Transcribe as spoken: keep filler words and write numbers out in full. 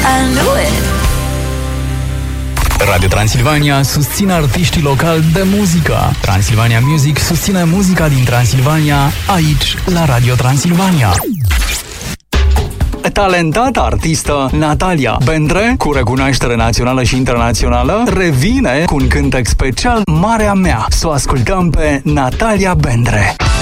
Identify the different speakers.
Speaker 1: I knew it.
Speaker 2: Radio Transilvania susține artiștii locali de muzică. Transilvania Music susține muzica din Transilvania aici, la Radio Transilvania. Talentata artistă Natalia Bendre, cu recunoaștere națională și internațională, revine cu un cântec special, Marea Mea. Să o ascultăm pe Natalia Bendre.